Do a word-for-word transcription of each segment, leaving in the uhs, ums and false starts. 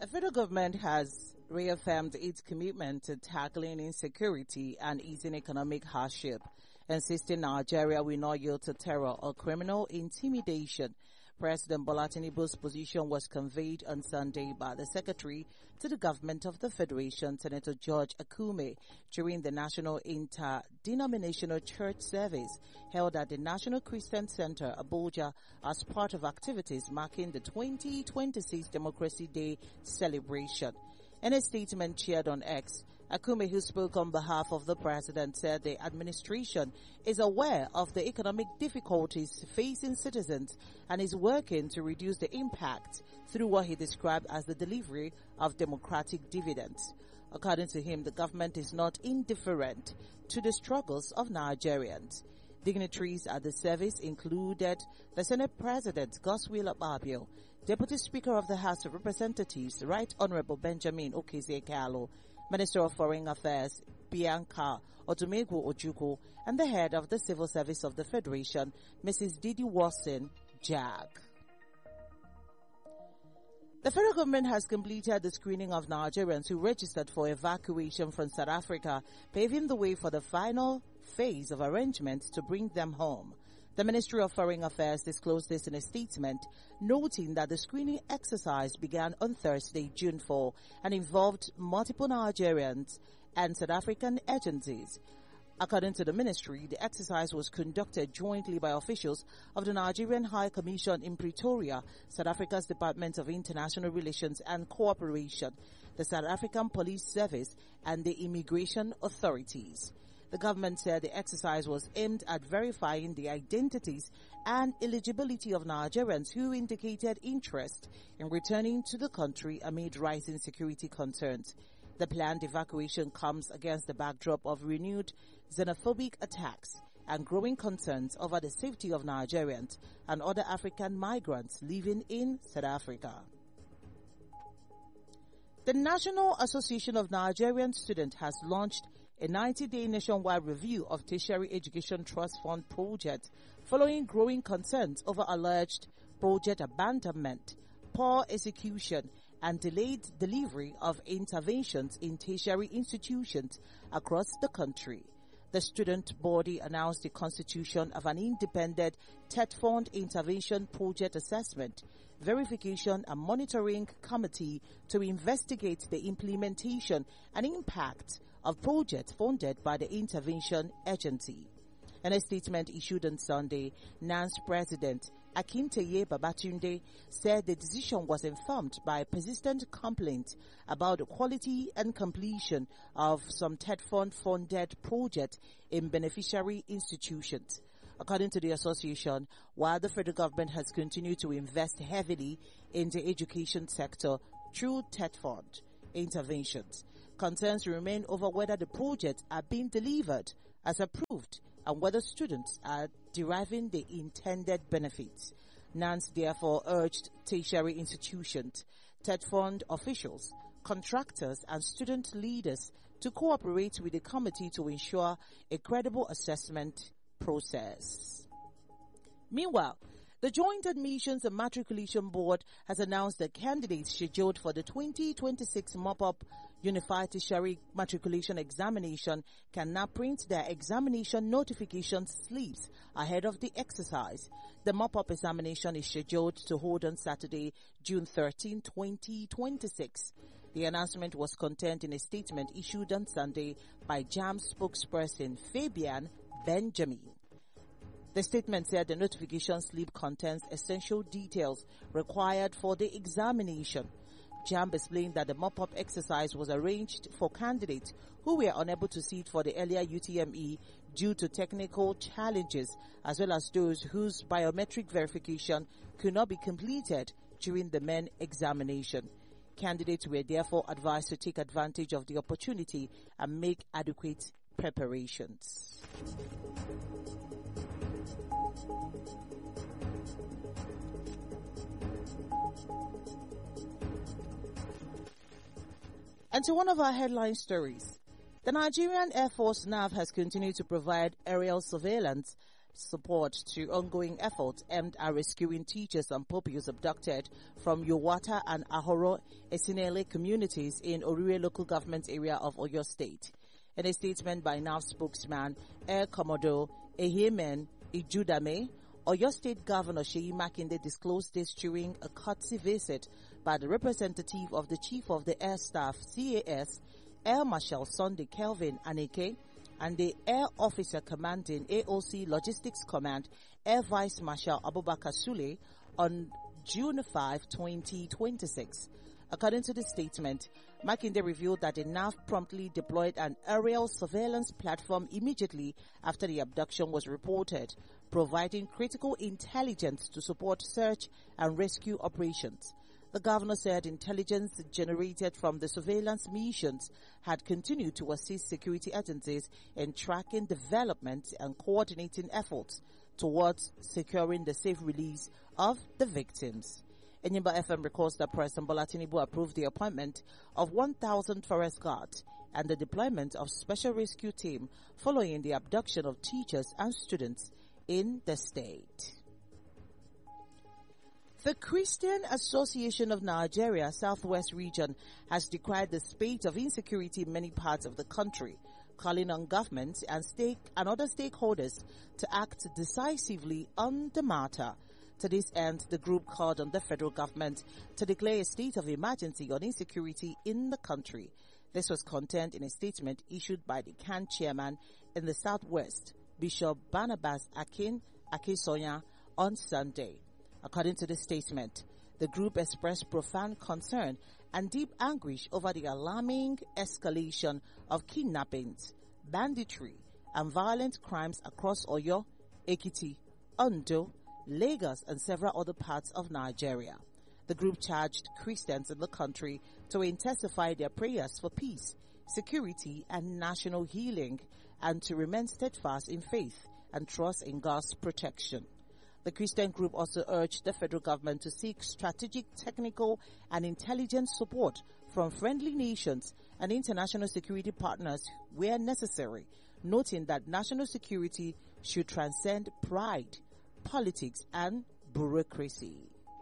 The federal government has reaffirmed its commitment to tackling insecurity and easing economic hardship, insisting Nigeria will not yield to terror or criminal intimidation. President Bola Tinubu's position was conveyed on Sunday by the Secretary to the Government of the Federation, Senator George Akume, during the National Interdenominational Church Service held at the National Christian Center, Abuja, as part of activities marking the twenty twenty-six Democracy Day celebration. In a statement shared on X, Akume, who spoke on behalf of the president, said the administration is aware of the economic difficulties facing citizens and is working to reduce the impact through what he described as the delivery of democratic dividends. According to him, the government is not indifferent to the struggles of Nigerians. Dignitaries at the service included the Senate President Godswill Akpabio, Deputy Speaker of the House of Representatives, Right Honorable Benjamin Okezie-Kalu, Minister of Foreign Affairs Bianca Odumegwu Ojukwu, and the head of the Civil Service of the Federation, Missus Didi Watson Jag. The federal government has completed the screening of Nigerians who registered for evacuation from South Africa, paving the way for the final phase of arrangements to bring them home. The Ministry of Foreign Affairs disclosed this in a statement, noting that the screening exercise began on Thursday, June fourth, and involved multiple Nigerians and South African agencies. According to the ministry, the exercise was conducted jointly by officials of the Nigerian High Commission in Pretoria, South Africa's Department of International Relations and Cooperation, the South African Police Service, and the immigration authorities. The government said the exercise was aimed at verifying the identities and eligibility of Nigerians who indicated interest in returning to the country amid rising security concerns. The planned evacuation comes against the backdrop of renewed xenophobic attacks and growing concerns over the safety of Nigerians and other African migrants living in South Africa. The National Association of Nigerian Students has launched a ninety-day nationwide review of Tertiary Education Trust Fund project following growing concerns over alleged project abandonment, poor execution, and delayed delivery of interventions in tertiary institutions across the country. The student body announced the constitution of an independent TET Fund Intervention Project Assessment, Verification and Monitoring Committee to investigate the implementation and impact of projects funded by the intervention agency. In a statement issued on Sunday, N A N S President Akinteye Babatunde said the decision was informed by persistent complaints about the quality and completion of some TET Fund funded projects in beneficiary institutions. According to the association, while the federal government has continued to invest heavily in the education sector through TET Fund interventions, concerns remain over whether the projects are being delivered as approved and whether students are deriving the intended benefits. N A N S therefore urged tertiary institutions, TET Fund officials, contractors and student leaders to cooperate with the committee to ensure a credible assessment process. Meanwhile, the Joint Admissions and Matriculation Board has announced that candidates scheduled for the twenty twenty-six mop-up Unified Tertiary Matriculation Examination can now print their examination notification slips ahead of the exercise. The mop-up examination is scheduled to hold on Saturday, June thirteenth, twenty twenty-six. The announcement was contained in a statement issued on Sunday by JAMB spokesperson Fabian Benjamin. The statement said the notification slip contains essential details required for the examination. JAMB explained that the mop-up exercise was arranged for candidates who were unable to sit for the earlier U T M E due to technical challenges, as well as those whose biometric verification could not be completed during the main examination. Candidates were therefore advised to take advantage of the opportunity and make adequate preparations. And to one of our headline stories, the Nigerian Air Force N A V has continued to provide aerial surveillance support to ongoing efforts aimed at rescuing teachers and pupils abducted from Yowata and Ahoro Esinele communities in Orire local government area of Oyo State. In a statement by N A V spokesman Air Commodore Ehemen Ijudame, Oyo State Governor Sheyi Makinde disclosed this during a courtesy visit by the representative of the Chief of the Air Staff C A S, Air Marshal Sunday Kelvin Aneke, and the Air Officer Commanding A O C Logistics Command, Air Vice Marshal Abubakar Sule, on June fifth, twenty twenty-six. According to the statement, Makinde revealed that the N A V promptly deployed an aerial surveillance platform immediately after the abduction was reported, providing critical intelligence to support search and rescue operations. The governor said intelligence generated from the surveillance missions had continued to assist security agencies in tracking development and coordinating efforts towards securing the safe release of the victims. Enyimba F M records that President Bola Tinubu approved the appointment of one thousand forest guards and the deployment of special rescue team following the abduction of teachers and students in the state. The Christian Association of Nigeria Southwest Region has decried the spate of insecurity in many parts of the country, calling on governments and stake and other stakeholders to act decisively on the matter. To this end, the group called on the federal government to declare a state of emergency on insecurity in the country. This was contained in a statement issued by the C A N chairman in the Southwest, Bishop Barnabas Akin Akinsoya, on Sunday. According to the statement, the group expressed profound concern and deep anguish over the alarming escalation of kidnappings, banditry, and violent crimes across Oyo, Ekiti, Ondo, Lagos, and several other parts of Nigeria. The group charged Christians in the country to intensify their prayers for peace, security, and national healing, and to remain steadfast in faith and trust in God's protection. The Christian group also urged the federal government to seek strategic, technical, and intelligence support from friendly nations and international security partners where necessary, noting that national security should transcend pride, politics, and bureaucracy.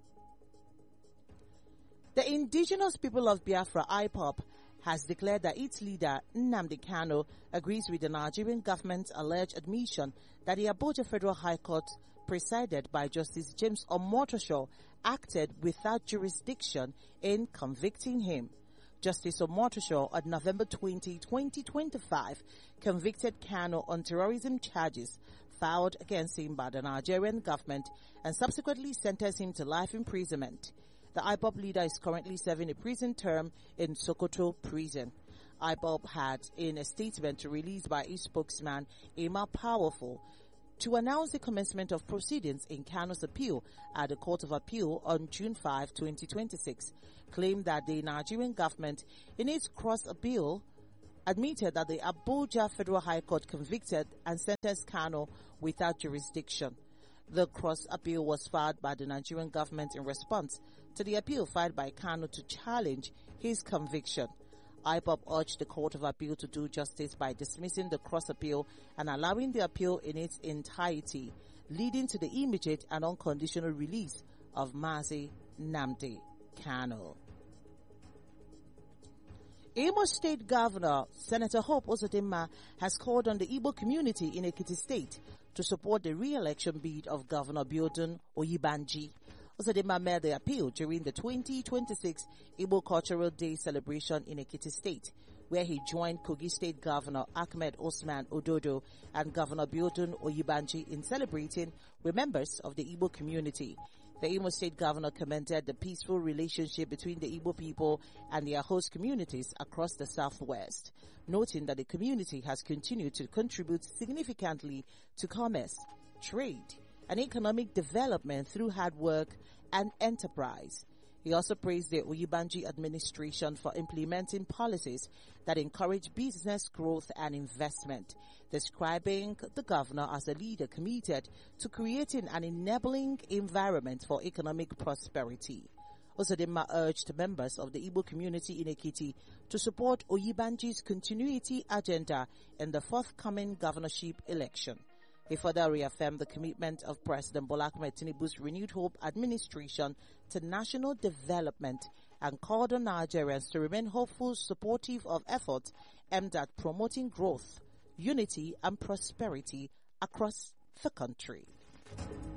The indigenous people of Biafra, I P O B, has declared that its leader, Nnamdi Kanu, agrees with the Nigerian government's alleged admission that the Abuja Federal High Court, presided by Justice James Omotosho, acted without jurisdiction in convicting him. Justice Omotosho, on November twentieth, twenty twenty-five, convicted Kanu on terrorism charges filed against him by the Nigerian government and subsequently sentenced him to life imprisonment. The I P O B leader is currently serving a prison term in Sokoto prison. I P O B had, in a statement released by its spokesman, Emma Powerful, to announce the commencement of proceedings in Kanu's appeal at the Court of Appeal on June fifth, twenty twenty-six, claimed that the Nigerian government, in its cross appeal, admitted that the Abuja Federal High Court convicted and sentenced Kanu without jurisdiction. The cross appeal was filed by the Nigerian government in response to the appeal filed by Kanu to challenge his conviction. I P O B urged the Court of Appeal to do justice by dismissing the cross appeal and allowing the appeal in its entirety, leading to the immediate and unconditional release of Mazi Nnamdi Kanu. Imo State Governor Senator Hope Uzodinma has called on the Igbo community in Ekiti State to support the re-election bid of Governor Biodun Oyebanji. Uzodinma made the appeal during the twenty twenty-six Igbo Cultural Day celebration in Ekiti State, where he joined Kogi State Governor Ahmed Osman Ododo and Governor Biodun Oyebanji in celebrating with members of the Igbo community. The Imo State Governor commended the peaceful relationship between the Igbo people and their host communities across the Southwest, noting that the community has continued to contribute significantly to commerce, trade, and economic development through hard work and enterprise. He also praised the Oyebanji administration for implementing policies that encourage business growth and investment, describing the governor as a leader committed to creating an enabling environment for economic prosperity. Uzodinma urged members of the Igbo community in Ekiti to support Oyebanji's continuity agenda in the forthcoming governorship election. He further reaffirmed the commitment of President Bola Ahmed Tinubu's Renewed Hope administration to national development and called on Nigerians to remain hopeful, supportive of efforts aimed at promoting growth, unity and prosperity across the country.